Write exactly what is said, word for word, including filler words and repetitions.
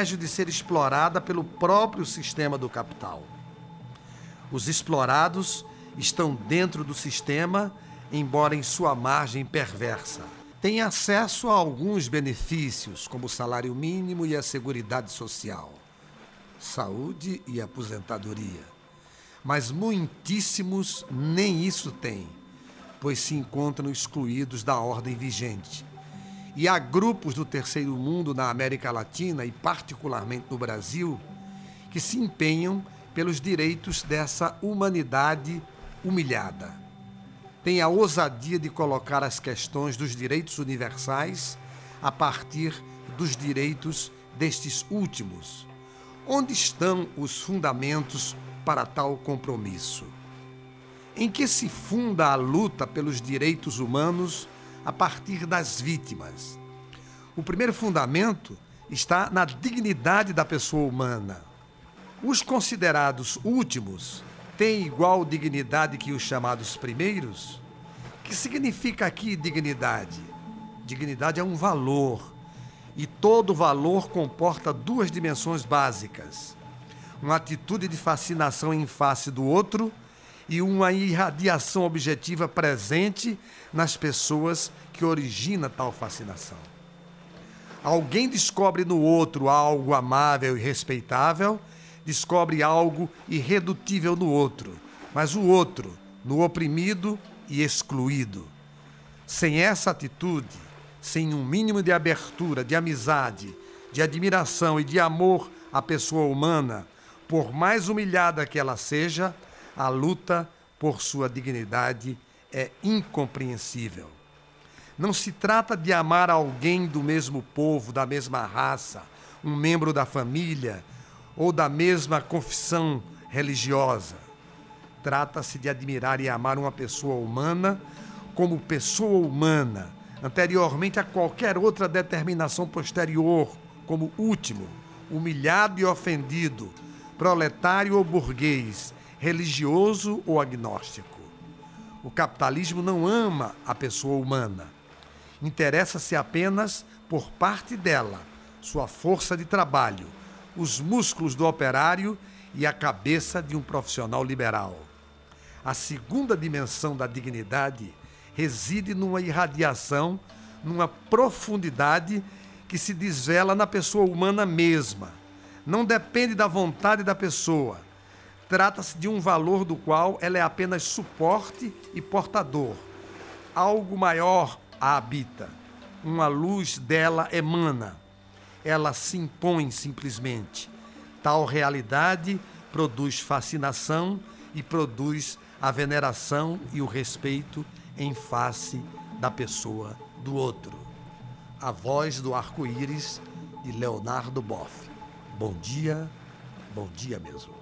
privilégio de ser explorada pelo próprio sistema do capital. Os explorados estão dentro do sistema, embora em sua margem perversa. Têm acesso a alguns benefícios, como o salário mínimo e a seguridade social, saúde e aposentadoria. Mas muitíssimos nem isso têm, pois se encontram excluídos da ordem vigente. E há grupos do terceiro mundo na América Latina, e particularmente no Brasil, que se empenham pelos direitos dessa humanidade humilhada. Tem a ousadia de colocar as questões dos direitos universais a partir dos direitos destes últimos. Onde estão os fundamentos para tal compromisso? Em que se funda a luta pelos direitos humanos a partir das vítimas? O primeiro fundamento está na dignidade da pessoa humana. Os considerados últimos têm igual dignidade que os chamados primeiros? O que significa aqui dignidade? Dignidade é um valor, e todo valor comporta duas dimensões básicas: uma atitude de fascinação em face do outro e uma irradiação objetiva presente nas pessoas que origina tal fascinação. Alguém descobre no outro algo amável e respeitável, descobre algo irredutível no outro, mas o outro no oprimido e excluído. Sem essa atitude, sem um mínimo de abertura, de amizade, de admiração e de amor à pessoa humana, por mais humilhada que ela seja, a luta por sua dignidade é incompreensível. Não se trata de amar alguém do mesmo povo, da mesma raça, um membro da família ou da mesma confissão religiosa. Trata-se de admirar e amar uma pessoa humana como pessoa humana, anteriormente a qualquer outra determinação posterior, como último, humilhado e ofendido, proletário ou burguês, religioso ou agnóstico. O capitalismo não ama a pessoa humana. Interessa-se apenas por parte dela, sua força de trabalho, os músculos do operário e a cabeça de um profissional liberal. A segunda dimensão da dignidade reside numa irradiação, numa profundidade que se desvela na pessoa humana mesma. Não depende da vontade da pessoa. Trata-se de um valor do qual ela é apenas suporte e portador. Algo maior a habita. Uma luz dela emana. Ela se impõe simplesmente. Tal realidade produz fascinação e produz a veneração e o respeito em face da pessoa do outro. A Voz do Arco-Íris, de Leonardo Boff. Bom dia, bom dia mesmo.